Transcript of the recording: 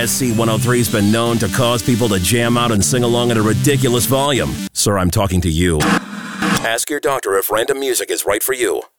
SC103's been known to cause people to jam out and sing along at a ridiculous volume. Sir, I'm talking to you. Ask your doctor if random music is right for you.